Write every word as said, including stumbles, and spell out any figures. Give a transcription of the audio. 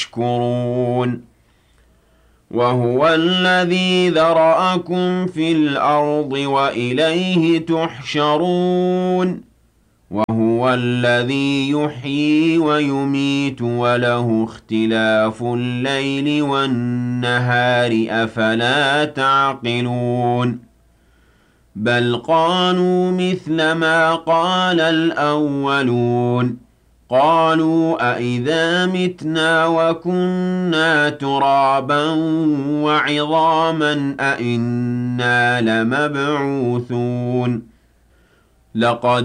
يشكرون وهو الذي ذرأكم في الأرض وإليه تحشرون وهو الذي يحيي ويميت وله اختلاف الليل والنهار أفلا تعقلون بل قالوا مثل ما قال الأولون قالوا أإذا متنا وكنا ترابا وعظاما أإنا لمبعوثون لقد